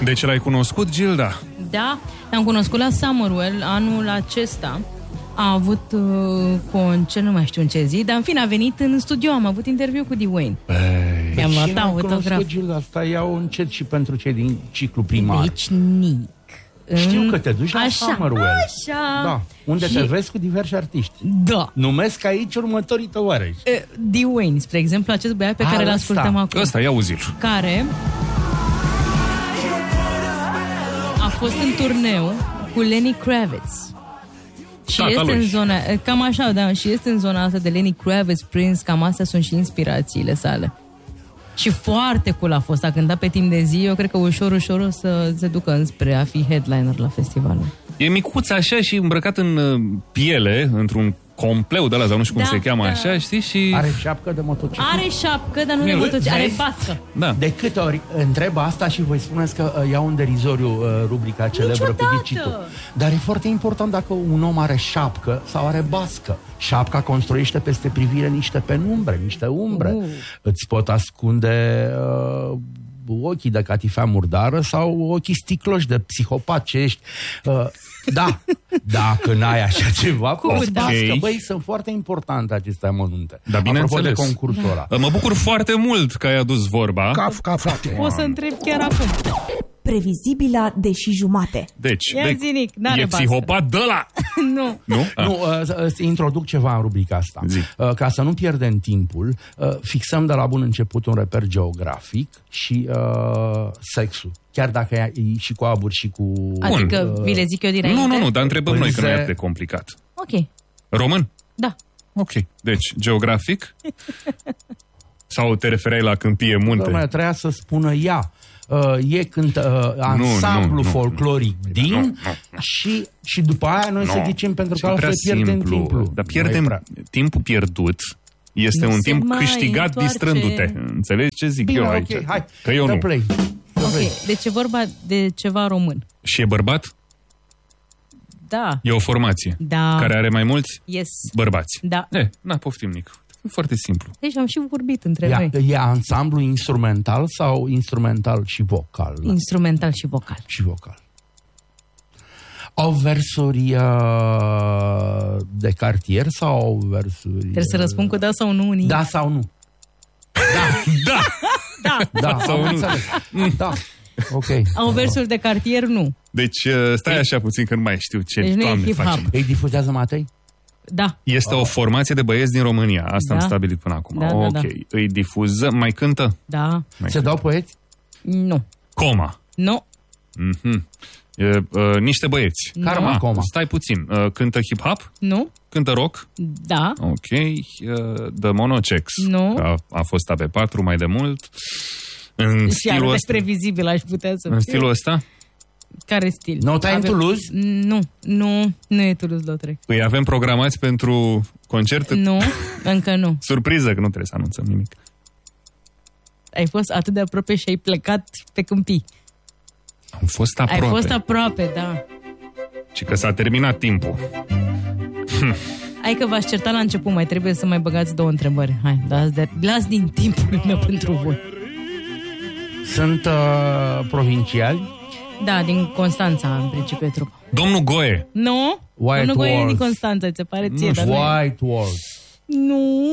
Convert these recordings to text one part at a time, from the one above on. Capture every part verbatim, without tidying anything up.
Deci l-ai cunoscut, Gilda? Da, l-am cunoscut la Summerwell anul acesta. A avut uh, concert, nu mai știu în ce zi, dar în fine a venit în studio, am avut interviu cu Dwayne. I-am luat autograf. Gilda, asta iau încet și pentru cei din ciclu primar. Deci nic. Știu că te duci la așa, Summerwell. Așa. Da, unde și... te vezi cu diversi artiști. Da. Numesc aici următorii tovarăși. Uh, Dwayne, spre exemplu, acest băiat pe a, care îl ascultăm acum. Ăsta, ia uzi-l. Care a fost în turneu cu Lenny Kravitz. Și Tata este lui. în zona, cam așa, da, și este în zona asta de Lenny Kravitz, Prince, cam astea sunt și inspirațiile sale. Și foarte cool a fost, a cântat pe timp de zi, eu cred că ușor, ușor o să se ducă înspre a fi headliner la festival. E micuț așa și îmbrăcat în piele, într-un compleu de ăla, sau nu știu cum da, se cheamă da. așa, știi? Și... Are șapcă de motociclă. Are șapcă, dar nu de motociclă, are bască. Da. De câte ori întreb asta și voi spuneți că uh, iau în derizoriu uh, rubrica celebră Niciodată. cu ghicitul. Dar e foarte important dacă un om are șapcă sau are bască. Șapca construiește peste privire niște penumbre, niște umbre. Uh. Îți pot ascunde uh, ochii de catifea murdară sau ochii sticloși de psihopat ce ești. Uh, Da, dacă n-ai așa ceva, poți da. bască. Băi, sunt foarte importante aceste amănunte. Da, apropo de concursul ăla. Da. Mă bucur foarte mult că ai adus vorba. Caf, caf, frate. O să întreb chiar acum. Previzibila de și jumate. Deci, Ia de, zinic, n-are e bască. psihopat de ăla. Nu. Nu? Ah. Nu, uh, introduc ceva în rubrica asta. Uh, ca să nu pierdem timpul, uh, fixăm de la bun început un reper geografic și uh, sexul. Chiar dacă e și cu abur și cu... Adică uh, vi le zic eu dinainte? Nu, nu, nu, dar întrebăm Pânze... noi că nu e atât de complicat. Ok. Român? Da. Ok. Deci, geografic? Sau te referai la câmpie, munte? Doamne, trebuia să spună ea. Uh, e când uh, ansamblu nu, nu, folcloric nu, din nu, nu, nu. Și, și după aia noi nu. să ghicim pentru că E altfel pierdem simplu. timpul. Dar pierdem timpul pierdut. Este Nu un se timp mai câștigat întoarce. distrându-te. Înțelegi ce zic Bine, eu ok, aici? hai. Că eu Dă nu. play. Ok, deci e vorba de ceva român. Și e bărbat? Da. E o formație Da. care are mai mulți Yes. bărbați. Da. E, na, poftim, Nic. E foarte simplu. Deci am și vorbit între Ea, noi. e ansamblu instrumental sau instrumental și vocal? Instrumental și vocal. Și vocal. Au versuri uh, de cartier sau au versuri... Trebuie să răspund cu da sau nu unii. Da sau nu? Da. Da! Da. Da, sau am nu. înțeles. Da. Ok. Au versuri de cartier, nu. Deci stai așa puțin că nu mai știu ce Deci nu e Doamne hip-hop. facem. Îi difuzează Matei? Da. Este o formație de băieți din România. Asta Da. am stabilit până acum. Da, da, ok. da. Îi difuzăm. Mai cântă? Da. Mai Se dau poeți? Nu. Coma. Nu. Mhm. E, uh, niște băieți. Nu. Care mă Ah, coma? Stai puțin. Uh, cântă hip-hop? Nu. Cântă rock? Da. Ok. Uh, The Monochecks. Nu. A, a fost A P patru mai de mult. În Și stilul arată ăsta? previzibil, aș putea să În fiu. stilul ăsta? Care stil? No Time Avem- to Lose? Nu. Nu. Nu e Toulouse-Lautrec. Îi avem programați pentru concert? Nu. Încă nu. Surpriză că nu trebuie să anunțăm nimic. Ai fost atât de aproape și ai plecat pe câmpii. Am fost aproape. Ai fost aproape, da. Și că s-a terminat timpul. Hai că v-aș certa la început, mai trebuie să mai băgați două întrebări. Hai, dați, de, dați din timpul meu pentru voi. Sunt uh, provinciali? Da, din Constanța, în principiu, e trup. Domnul Goe. Nu? White Domnul Goe e din Wolf. Constanța, ți se pare ție, Nu dar știu, nu e. White Wolf. Nu?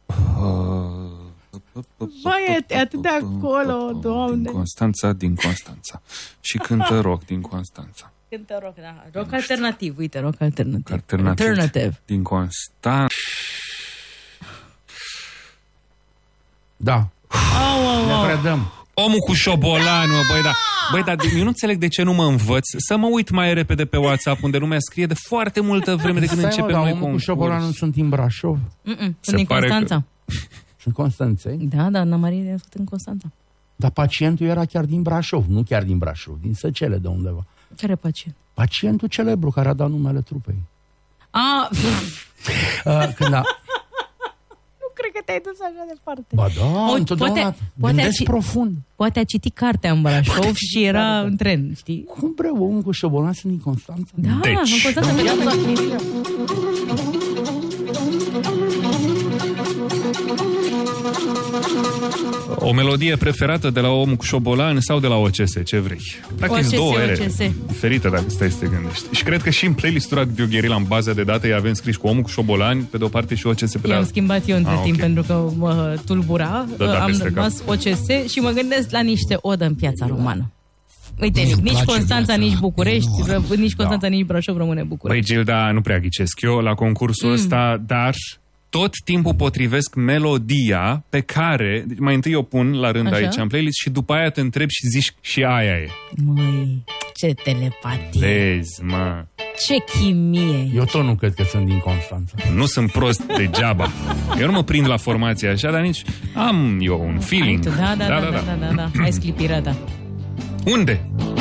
Băi, e atât de acolo, Doamne. Din Constanța, din Constanța. Și cântă rock din Constanța. Cântă rock, da. Rock alternativ, uite, rock alternativ. Alternativ. Alternative. Din Constanța. Da. Au, au, Ne au. predăm. Omul cu șobolanul, băi, da. Băi, dar eu nu înțeleg de ce nu mă învăț să mă uit mai repede pe WhatsApp, unde lumea scrie de foarte multă vreme de când Stai, mă, începem dar noi omul cu concurs. șobolanul sunt din Brașov. Mm-mm, Se sunt din pare Constanța. Sunt Constanței. Da, da, Ana Maria a fost în Constanța. Dar pacientul era chiar din Brașov. Nu chiar din Brașov, din Săcele de undeva. Care pacient? Pacientul celebru care a dat numele trupei. A, Uh, când a... nu cred că te-ai dus așa departe. Ba da, Poate- întotdeauna poate- poate gândesc a ci- profund. Poate a citit cartea în Brașov și era în tren, știi? Cum bre, omul cu șobolan sunt din Constanța? Da, Deci. în Constanța mergeam la... O melodie preferată de la Omul cu șobolan sau de la O C S, ce vrei? Practic O C S, două ere O C S. diferite dacă stai să te gândești. Și cred că și în playlistul Radio Guerilla în baza de date avem scris cu Omul cu șobolan pe de o parte și O C S pe de I-am altă. schimbat eu între Ah, timp ok. pentru că mă tulbura. Da, da, Am peste rămas O C S și mă gândesc la niște odă în Piața Romană. Uite, Mie îmi nici place Constanța, viața nici București, enorm. ră- nici Constanța, nici Brașov rămâne Băi, București. Gilda, nu prea ghicesc eu la concursul mm. ăsta, dar tot timpul potrivesc melodia pe care, deci mai întâi o pun la rând Așa. aici în playlist și după aia te întreb și zici și aia e. Măi, ce telepatie, Vezi, mă, ce chimie. Eu tot nu cred că sunt din Constanța. nu sunt prost degeaba. Eu nu mă prind la formația așa, dar nici am eu un feeling. Ai tu, da, da, da, da, da, da, da, da. Ai sclipirea, da. Unde?